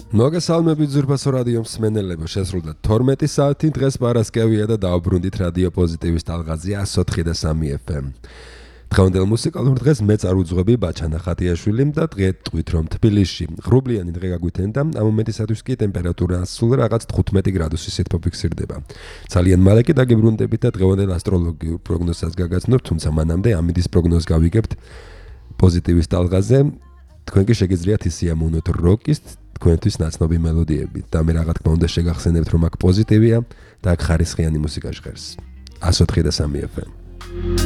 მოგესალმებით ზურბასო რადიო მსმენელებო, შესრულდა 12 საათი, დღეს პარასკევია და დავბრუნდით რადიო პოზიტივის ტალღაზე 104.3 FM. დღევანდელ მუსიკალურ დღეს მე წარუძღვები ბაჩანა ხატიაშვილი და დღე ტყვით რომ თბილისში ღრუბლიანი დღე გაგვითენდა, ამ მომენტისათვის კი ტემპერატურა სულ რაღაც 15 გრადუსი სითბო ფიქსირდება. ძალიან მალე კი დაგიბრუნდებით და დღევანდელ ასტროლოგიურ პროგნოზსაც გაგაცნობთ, თუმცა მანამდე ამიდის პროგნოზს გავიგებთ პოზიტივის ტალღაზე. თქვენ კი შეგიძლიათ ისიამოვნოთ როკის თქვენთვის ნაცნობი მელოდიები და მე რა თქმა უნდა შეგახსენებთ რომ აქ პოზიტივია და აქ ხარისხიანი მუსიკა ჟღერს. 104.3 FM.